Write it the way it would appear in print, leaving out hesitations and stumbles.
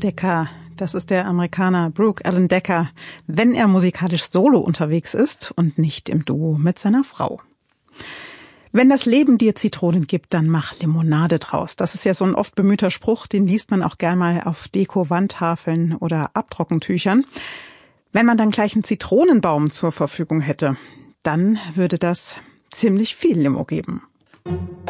Decker, das ist der Amerikaner Brooke Allen Decker, wenn er musikalisch solo unterwegs ist und nicht im Duo mit seiner Frau. Wenn das Leben dir Zitronen gibt, dann mach Limonade draus. Das ist ja so ein oft bemühter Spruch, den liest man auch gern mal auf Deko-Wandtafeln oder Abtrockentüchern. Wenn man dann gleich einen Zitronenbaum zur Verfügung hätte, dann würde das ziemlich viel Limo geben.